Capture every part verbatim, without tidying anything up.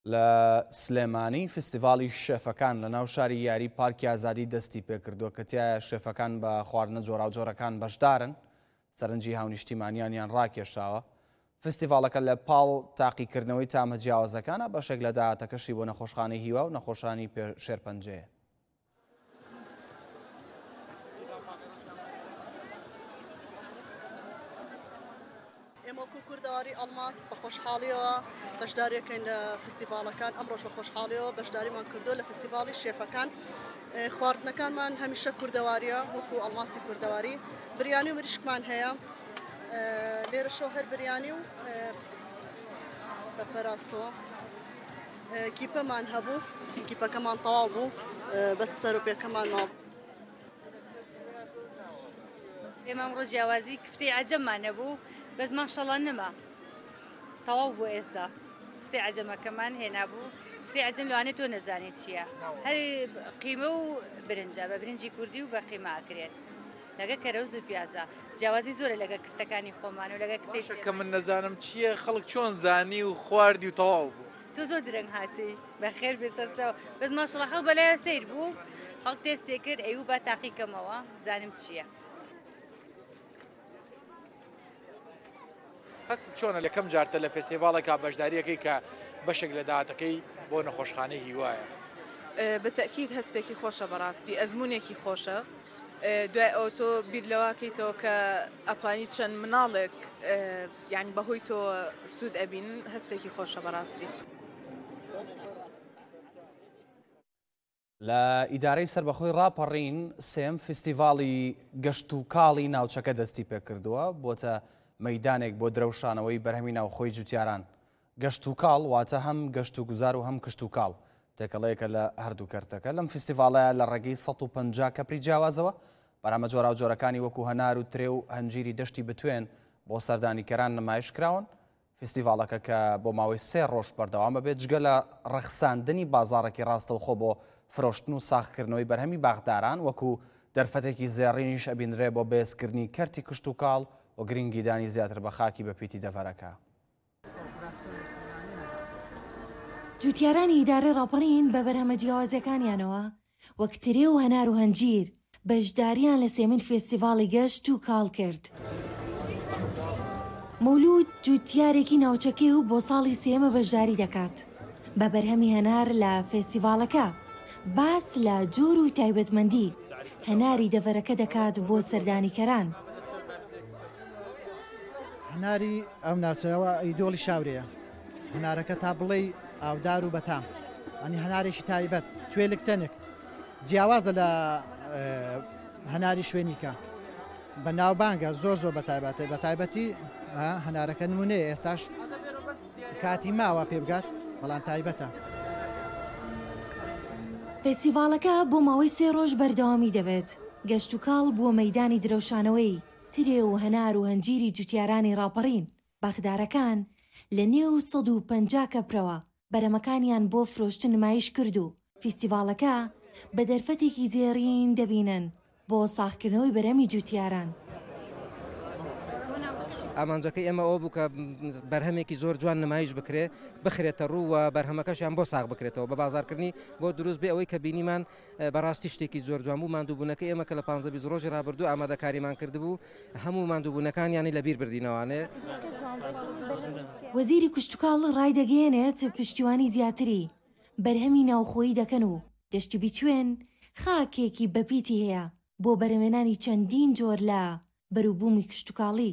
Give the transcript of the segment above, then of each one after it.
لە سلێمانی فستیڤاڵی شێفەکان لە ناو شاری یاری پارکی ئازادی دەستی پێکردووە کە تایە شێفەکان بە خواردنە جۆراوجۆرەکان بەشدارن سەرنجی هاونیشتیمانیانیان ڕاکێشاوە. فستیڤاڵەکە لە پاڵ تاقیکردنەوەی تامە جیاوازەکانە بەشێک لە داهاتەکەشی بۆ نەخۆشخانەی هیوا و نەخۆشانی شێرپەنجەیە. ئێمە وەکو کوردەواری ئەڵماس بە خۆشحاڵیەوە بەشداریەکەین لە فستیڤاڵەکان. ئەمڕۆژ بە خۆشحاڵیەوە بەشداریمان کردو لە فستیڤاڵی شێفەکان. خواردنەکانمان هەمیشە کوردەواریە وەکو ئەڵماسی کوردەواری. بریانی و مریشکمان هەیە لێرە شۆ هەر بریانی و بە پەراسۆ. کیپەمان هەبوو، کیپەکەمان تەواو بوو بەس سەرۆپێکەمان مابوو. ئێمە ئەمڕۆ جیاوازی کفتەی عەجەممان هەبوو بەس ماشەڵڵا نەما تەواو بوو. ئێستا کفتەی عەجەمەکەمان هێنابوو. کفتەی عەجەم لەوانێت تۆ نەزانێت چییە، هەر قیمە و برنجە بە برنجی کوردی و بە قیمە ئەکرێت لەگە کەرەوز و پیازە. جیاوازی زۆرە لەگە کفتەکانی خۆمان و لەگە کفتەی کە من نەزانم چییە خەڵک چۆن زانی و خواردی و تەواو بوو. تۆ زۆر درەنگ هاتی بەخێر بێسەرچاو بەس ماشەڵڵا خەڵک بەلایە سەیر بوو. خەڵک تێستێ کرد ئەیوو با تاقیکەمەوە زانم چییە. هەست چۆنە لەکەم جارتە لە فستیڤاڵێکا بەشداریەکەی کە بەشێک لە داهاتەکەی بۆ نەخۆشخانەی هیوایە؟ بەتەکید هەستێکی خۆشە، بەڕاستی ئەزمونێکی خۆشە. دوای ئەو تۆ بیر لەواکەیتەوە کە ئەتوانی چەند مناڵێک یعنی بەهۆی تۆ سوود ئەبین. هەستێکی خۆشە بەڕاستی. لە ئیدارەی سەربەخۆی ڕاپەڕین سێم فستیڤاڵی گەشت و کاڵی ناوچەکە دەستی پێکردووە بۆتە مەیدانێک بۆ درەوشانەوەی بەرهەمی ناوخۆی جوتیاران. گەشت و کاڵ واتە هەم گەشت و گوزار و هەم کشت و کاڵ تێکەڵەیەکە لە هەردوو کەرتەکە. لەم فستیڤاڵەیە لە ڕێگەی سەد و پەنجا کەپری جیاوازەوە بەرامە جۆراوجۆرەکانی وەکو هەنار و ترێ و هەنجیری دەشتی بتوێن بۆ سەردانیکەران نمایش کراون. فستیڤاڵەکە کە بۆ ماوەی سێ ڕۆژ بەردەوامە بێت جگە لە ڕەخساندنی بازاڕێکی ڕاستەوخۆ بۆ فرۆشتن و ساختکردنەوەی بەرهەمی باغداران وەکو دەرفەتێکی زێڕینیش ئەبینرێ بۆ بێزکردنی کەرتی کشت و کاڵ و گرنگی دانی زیاتر بە خاکی بەپیتی دەڤەرەکە. جوتیارانی ئیدارە ڕاپەڕین بە بەرهەمە جیاوازەکانیانەوە وەک ترێ و هەنار و هەنجیر بەشداریان لە سێمین فێستیڤاڵی گەشت و کاڵ کرد. مەولود جوتیارێکی ناوچەکەی و بۆ ساڵی سێمە بەشداری دەکات. بە بەرهەمی هەنار لە فێستیڤاڵەکە باس لە جۆر و تایبەتمەندی هەناری دەڤەرەکە دەکات بۆ سەردانیکەران. هەناری ئەو ناوچەوە ئیدۆڵی شاورەیە. هەنارەکە تا بڵێ ئاودار و بەتام، ئەنی هەنارێکی تایبەت توێلکتەنێک جیاوازە لە هەناری شوێنیکە بە ناوبانگە زۆر زۆر بەتایبەتە. بە تایبەتی هەنارەکە نمونەیە ئێستاش کاتی ماوە پێ بگات بەڵام تایبەتە. فێستیڤاڵەکە بۆ ماوەی سێ ڕۆژ بەردەوامی دەبێت. گەشت و کاڵ بووە مەیدانی درەوشانەوەی ترێ و هەنار و هەنجیری جوتیارانی ڕاپەڕین. باخدارەکان لە نێو سەد و پەنجا کەپرەوە بەرەمەکانیان بۆ فرۆشتن نمایش کرد و فستیڤاڵەکە بە دەرفەتێکی زێڕین دەبینن بۆ ساختکردنەوەی بەرهەمی جوتیاران. ئامانجەکەی ئێمە ئەوە بوو کە بەرهەمێکی زۆر جوان نمایش بکرێ بخرێتە ڕوو و بەرهەمەکەشیان بۆ ساغ بکرێتەوە بە بازارکردنی بۆ دروست بێ ئەوەی کە بینیمان بەڕاستی شتێکی زۆر جوان بوو. ماندووبوونەکەی ئێمە کە لە پانزە بیست ڕۆژی ڕابردوو ئامادەکاریمان کردبوو هەموو ماندووبوونەکانیانی لەبیر بردینەوانێ. وەزیری کشتتوکاڵ ڕای دەگەێنێت پشتیوانی زیاتری بەرهەمی ناوخۆیی دەکەن و دەشتی بیتوێن خاکێکی بەپیتی هەیە بۆ بەرهەمێنانی چەندین جۆر لە بەرووبوومی کشتتوکاڵی.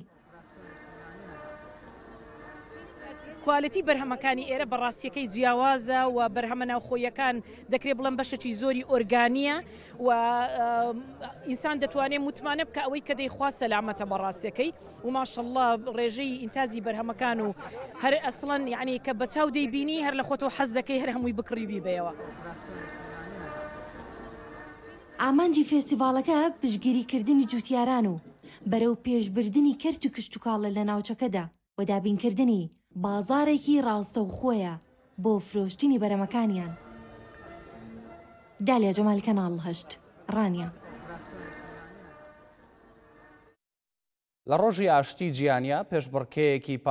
کوالیتی بەرهەمەکانی ئێرە بەڕاستیەکەی جیاوازە و بەرهەمە ناوخۆیەکان دەکرێت بڵێن بەشێکی زۆری ئۆرگانیە و ئینسان دەتوانێت متمانە بکە ئەوەی کە دەیخواست سەلامەتە بەڕاستیەکەی و ماشەڵڵا ڕێژەی ئینتازی بەرهەمەکان و هەر ئەسڵەن یعنی کە بە چاو دەیبینی هەر لە خۆتەوە حەز دەکەی هەر هەمووی بکڕی بیبەوە. ئامانجی فێستیڤاڵەکە پشتگیریکردنی جوتیاران و بەرەو پێشبردننی کەرت و کشت و کاڵە لە ناوچەکەدا و دابینکردنی بازارێکی ڕاستەوخۆیە بۆ فرۆشتنی بەرەمەکانیان. دالیا جەمال کەناڵ هەشت ڕانیا. لە ڕۆژی ئاشتی جیانیا پێشبڕکەیەکی